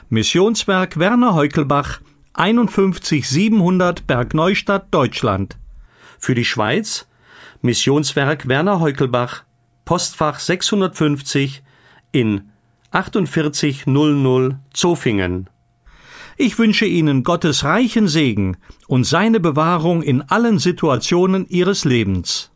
Missionswerk Werner Heukelbach, 51700 Bergneustadt, Deutschland. Für die Schweiz Missionswerk Werner Heukelbach, Postfach 650 in 4800 Zofingen. Ich wünsche Ihnen Gottes reichen Segen und seine Bewahrung in allen Situationen Ihres Lebens.